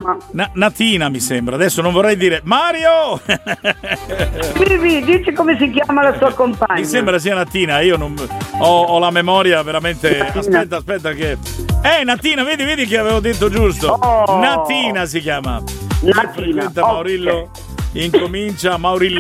Natina mi sembra, adesso non vorrei dire Mario. Vivi, dici come si chiama la sua compagna. Mi sembra sia Natina, io non ho la memoria veramente. Natina. Aspetta che Natina, vedi che avevo detto giusto. Natina si chiama. Natina. Maurillo incomincia a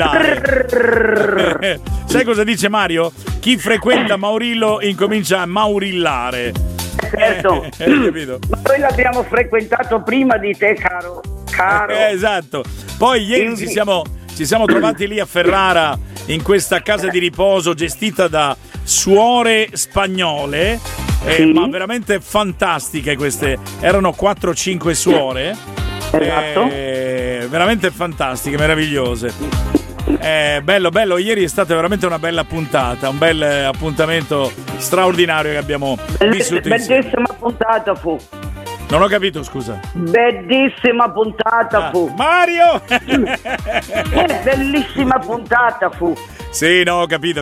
maurillare. Sai cosa dice Mario? Chi frequenta Maurillo incomincia a maurillare. Certo. Capito? Ma noi l'abbiamo frequentato prima di te, caro. Esatto. Poi ieri ci siamo trovati lì a Ferrara in questa casa di riposo gestita da suore spagnole, ma veramente fantastiche queste. Erano 4-5 suore. Esatto. Veramente fantastiche, meravigliose. Bello, ieri è stata veramente una bella puntata, un bel appuntamento straordinario che abbiamo vissuto insieme. Bellissima puntata fu. Non ho capito, scusa. Bellissima puntata fu. Mario! Bellissima puntata fu. Sì, no, ho capito.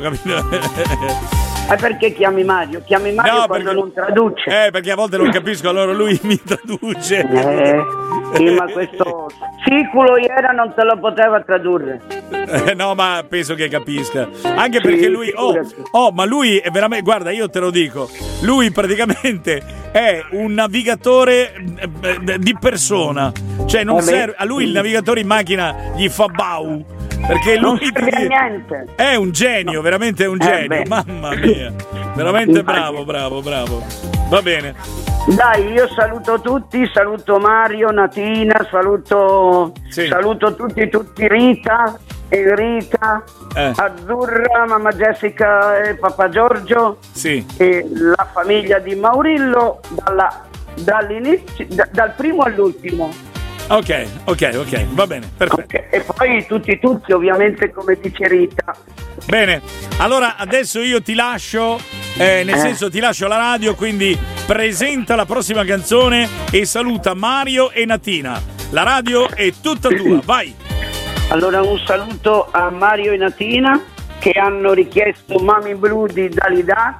Perché chiami Mario? Chiami Mario quando perché non traduce. Perché a volte non capisco, allora lui mi traduce. Sì, ma questo siculo ieri non te lo poteva tradurre. No, ma penso che capisca. Anche perché lui ma lui è veramente, guarda, io te lo dico, lui praticamente è un navigatore di persona. Cioè non serve, a lui il navigatore in macchina gli fa bau. Perché lui niente. È un genio, veramente è un genio. Mamma mia, veramente bravo. Va bene. Dai, io saluto tutti, saluto Mario, Natina, saluto tutti, Rita, Enrica, Azzurra, mamma Jessica e papà Giorgio, e la famiglia di Maurillo dall'inizio, dal primo all'ultimo. Ok, va bene, perfetto. Okay. E poi tutti, ovviamente, come dice Rita. Bene, allora adesso io ti lascio, nel senso ti lascio la radio, quindi presenta la prossima canzone e saluta Mario e Natina. La radio è tutta tua, vai! Allora un saluto a Mario e Natina che hanno richiesto Mami Blu di Dalida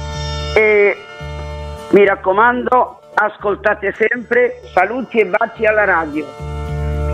e mi raccomando, ascoltate sempre, saluti e baci alla radio.